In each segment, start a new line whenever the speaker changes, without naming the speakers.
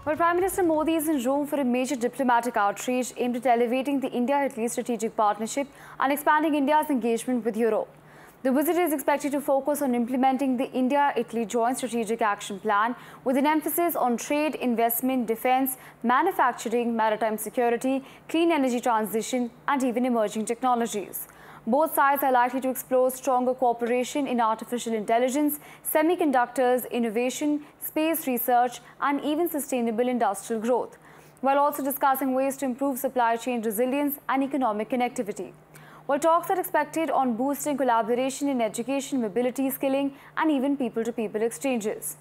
Well, Prime Minister Modi is in Rome for a major diplomatic outreach aimed at elevating the India-Italy strategic partnership and expanding India's engagement with Europe. The visit is expected to focus on implementing the India-Italy Joint Strategic Action Plan with an emphasis on trade, investment, defence, manufacturing, maritime security, clean energy transition and even emerging technologies. Both sides are likely to explore stronger cooperation in artificial intelligence, semiconductors, innovation, space research, and even sustainable industrial growth, while also discussing ways to improve supply chain resilience and economic connectivity. While talks are expected on boosting collaboration in education, mobility, skilling, and even people-to-people exchanges.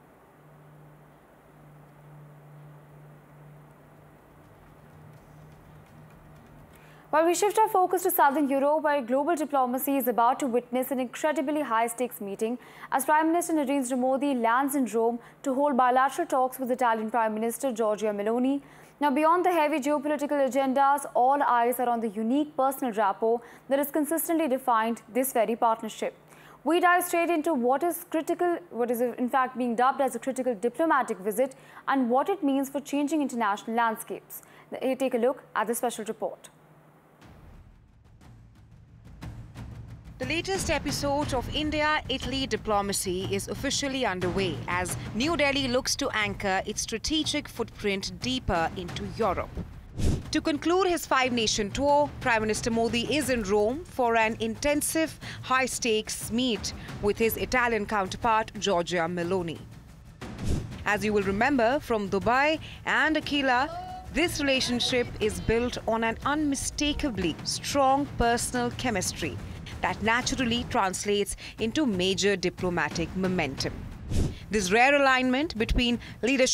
While we shift our focus to Southern Europe, where global diplomacy is about to witness an incredibly high-stakes meeting as Prime Minister Narendra Modi lands in Rome to hold bilateral talks with Italian Prime Minister Giorgia Meloni. Now, beyond the heavy geopolitical agendas, all eyes are on the unique personal rapport that has consistently defined this very partnership. We dive straight into what is in fact being dubbed as a critical diplomatic visit and what it means for changing international landscapes. Take a look at the special report.
The latest episode of India-Italy diplomacy is officially underway as New Delhi looks to anchor its strategic footprint deeper into Europe. To conclude his five-nation tour, Prime Minister Modi is in Rome for an intensive, high-stakes meet with his Italian counterpart, Giorgia Meloni. As you will remember from Dubai and Aquila, this relationship is built on an unmistakably strong personal chemistry that naturally translates into major diplomatic momentum. This rare alignment between leadership